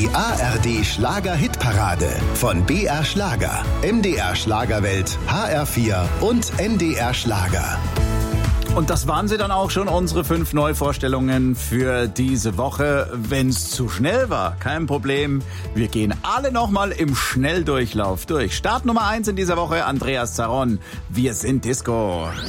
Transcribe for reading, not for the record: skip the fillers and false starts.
Die ARD Schlager-Hitparade von BR Schlager, MDR Schlagerwelt, HR4 und NDR Schlager. Und das waren sie dann auch schon, unsere 5 Neuvorstellungen für diese Woche. Wenn's zu schnell war, kein Problem. Wir gehen alle nochmal im Schnelldurchlauf durch. Start Nummer 1 in dieser Woche, Andreas Zaron. Wir sind Disco.